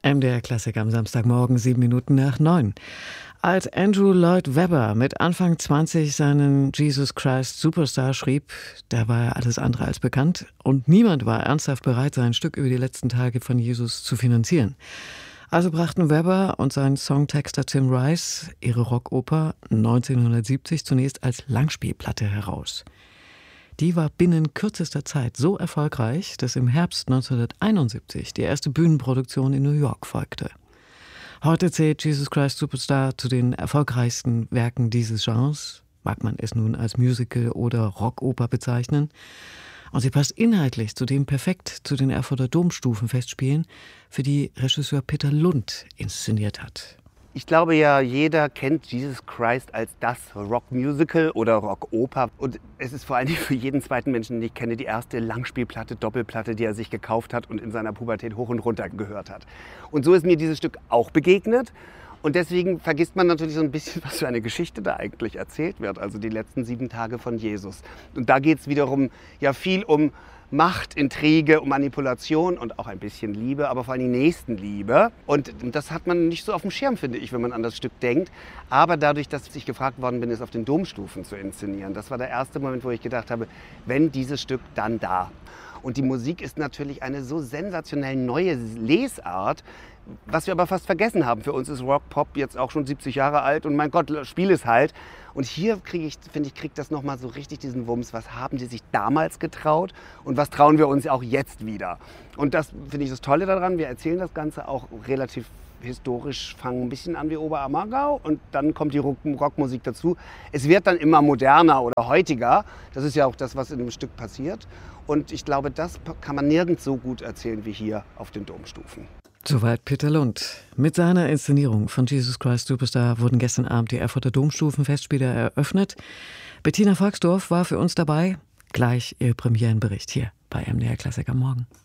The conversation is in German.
MDR Klassik am Samstagmorgen, 7:07. Als Andrew Lloyd Webber mit Anfang 20 seinen Jesus Christ Superstar schrieb, da war er alles andere als bekannt und niemand war ernsthaft bereit, sein Stück über die letzten Tage von Jesus zu finanzieren. Also brachten Webber und sein Songtexter Tim Rice ihre Rockoper 1970 zunächst als Langspielplatte heraus. Die war binnen kürzester Zeit so erfolgreich, dass im Herbst 1971 die erste Bühnenproduktion in New York folgte. Heute zählt Jesus Christ Superstar zu den erfolgreichsten Werken dieses Genres, mag man es nun als Musical oder Rockoper bezeichnen. Und sie passt inhaltlich zudem perfekt zu den Erfurter Domstufenfestspielen, für die Regisseur Peter Lund inszeniert hat. Ich glaube ja, jeder kennt Jesus Christ als das Rockmusical oder Rockoper. Und es ist vor allem für jeden zweiten Menschen, den ich kenne, die erste Langspielplatte, Doppelplatte, die er sich gekauft hat und in seiner Pubertät hoch und runter gehört hat. Und so ist mir dieses Stück auch begegnet. Und deswegen vergisst man natürlich so ein bisschen, was für eine Geschichte da eigentlich erzählt wird. Also die letzten 7 Tage von Jesus. Und da geht es wiederum ja viel um Macht, Intrige, um Manipulation und auch ein bisschen Liebe, aber vor allem die Nächstenliebe. Und das hat man nicht so auf dem Schirm, finde ich, wenn man an das Stück denkt. Aber dadurch, dass ich gefragt worden bin, es auf den Domstufen zu inszenieren, das war der erste Moment, wo ich gedacht habe, wenn dieses Stück, dann da. Und die Musik ist natürlich eine so sensationell neue Lesart, was wir aber fast vergessen haben. Für uns ist Rock, Pop jetzt auch schon 70 Jahre alt und mein Gott, spiel es halt. Und hier kriegt das nochmal so richtig diesen Wumms. Was haben die sich damals getraut und was trauen wir uns auch jetzt wieder? Und das finde ich das Tolle daran. Wir erzählen das Ganze auch relativ historisch, fangen ein bisschen an wie Oberammergau und dann kommt die Rockmusik dazu. Es wird dann immer moderner oder heutiger. Das ist ja auch das, was in dem Stück passiert. Und ich glaube, das kann man nirgends so gut erzählen wie hier auf den Domstufen. Soweit Peter Lund. Mit seiner Inszenierung von Jesus Christ Superstar wurden gestern Abend die Erfurter Domstufenfestspiele eröffnet. Bettina Volksdorf war für uns dabei. Gleich ihr Premierenbericht hier bei MDR Klassik am Morgen.